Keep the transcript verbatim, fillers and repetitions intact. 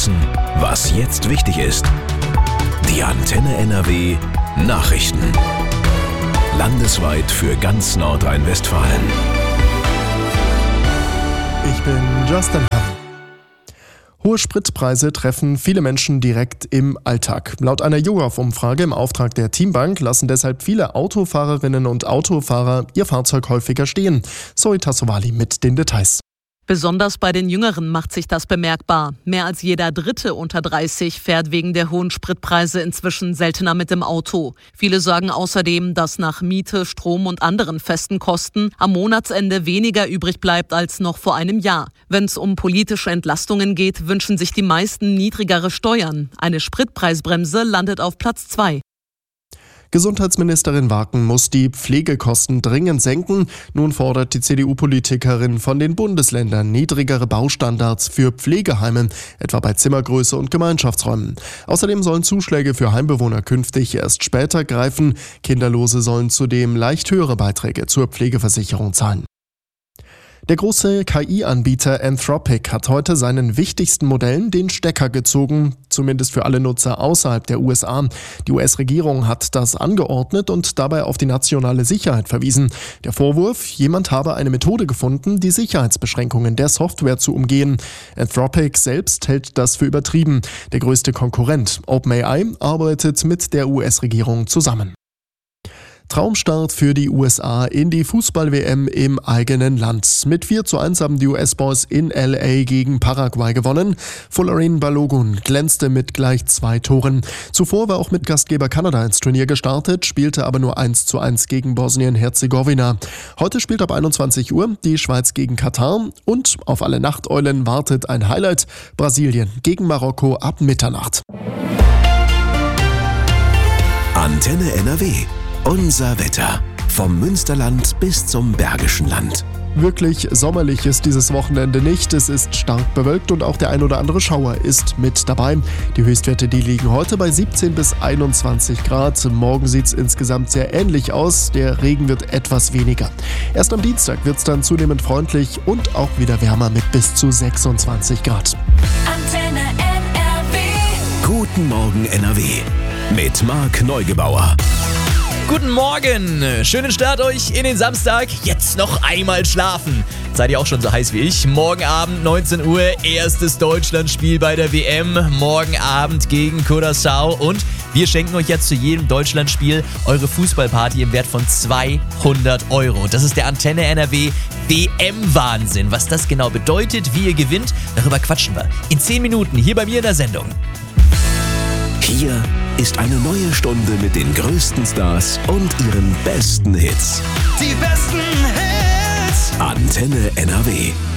wissen, was jetzt wichtig ist. Die Antenne N R W Nachrichten. Landesweit für ganz Nordrhein-Westfalen. Ich bin Justin Hamm. Hohe Spritpreise treffen viele Menschen direkt im Alltag. Laut einer YouGov-Umfrage im Auftrag der Teambank lassen deshalb viele Autofahrerinnen und Autofahrer ihr Fahrzeug häufiger stehen. Zoe Tassovali mit den Details. Besonders bei den Jüngeren macht sich das bemerkbar. Mehr als jeder Dritte unter dreißig fährt wegen der hohen Spritpreise inzwischen seltener mit dem Auto. Viele sagen außerdem, dass nach Miete, Strom und anderen festen Kosten am Monatsende weniger übrig bleibt als noch vor einem Jahr. Wenn es um politische Entlastungen geht, wünschen sich die meisten niedrigere Steuern. Eine Spritpreisbremse landet auf Platz zwei. Gesundheitsministerin Waken muss die Pflegekosten dringend senken. Nun fordert die C D U-Politikerin von den Bundesländern niedrigere Baustandards für Pflegeheime, etwa bei Zimmergröße und Gemeinschaftsräumen. Außerdem sollen Zuschläge für Heimbewohner künftig erst später greifen. Kinderlose sollen zudem leicht höhere Beiträge zur Pflegeversicherung zahlen. Der große K I-Anbieter Anthropic hat heute seinen wichtigsten Modellen den Stecker gezogen, zumindest für alle Nutzer außerhalb der U S A. Die U S-Regierung hat das angeordnet und dabei auf die nationale Sicherheit verwiesen. Der Vorwurf, jemand habe eine Methode gefunden, die Sicherheitsbeschränkungen der Software zu umgehen. Anthropic selbst hält das für übertrieben. Der größte Konkurrent, OpenAI, arbeitet mit der U S-Regierung zusammen. Traumstart für die U S A in die Fußball-W M im eigenen Land. Mit vier zu eins haben die U S-Boys in L A gegen Paraguay gewonnen. Folarin Balogun glänzte mit gleich zwei Toren. Zuvor war auch mit Gastgeber Kanada ins Turnier gestartet, spielte aber nur eins zu eins gegen Bosnien-Herzegowina. Heute spielt ab einundzwanzig Uhr die Schweiz gegen Katar und auf alle Nachteulen wartet ein Highlight: Brasilien gegen Marokko ab Mitternacht. Antenne N R W. Unser Wetter. Vom Münsterland bis zum Bergischen Land. Wirklich sommerlich ist dieses Wochenende nicht. Es ist stark bewölkt und auch der ein oder andere Schauer ist mit dabei. Die Höchstwerte, die liegen heute bei siebzehn bis einundzwanzig Grad. Morgen sieht es insgesamt sehr ähnlich aus. Der Regen wird etwas weniger. Erst am Dienstag wird es dann zunehmend freundlich und auch wieder wärmer mit bis zu sechsundzwanzig Grad. Antenne N R W. Guten Morgen N R W. Mit Marc Neugebauer. Guten Morgen, schönen Start euch in den Samstag. Jetzt noch einmal schlafen. Seid ihr auch schon so heiß wie ich? Morgen Abend neunzehn Uhr, erstes Deutschlandspiel bei der W M. Morgen Abend gegen Curaçao. Und wir schenken euch jetzt zu jedem Deutschlandspiel eure Fußballparty im Wert von zweihundert Euro. Das ist der Antenne N R W W M-Wahnsinn. Was das genau bedeutet, wie ihr gewinnt, darüber quatschen wir in zehn Minuten hier bei mir in der Sendung. Hier ist eine neue Stunde mit den größten Stars und ihren besten Hits. Die besten Hits. Antenne N R W.